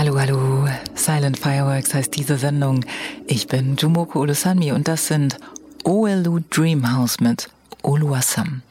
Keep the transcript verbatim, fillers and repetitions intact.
Hallo, hallo. Silent Fireworks heißt diese Sendung. Ich bin Jumoko Olusanmi und das sind O L U Dreamhouse mit Oluwasam.